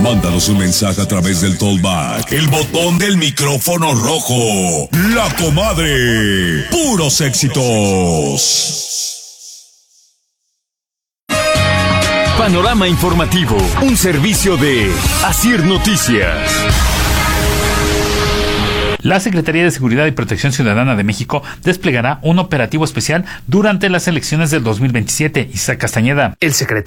Mándanos un mensaje a través del Tollback, el botón del micrófono rojo. La Comadre. Puros éxitos. Panorama informativo, un servicio de Asir Noticias. La Secretaría de Seguridad y Protección Ciudadana de México desplegará un operativo especial durante las elecciones del 2027. Isaac Castañeda. El secretario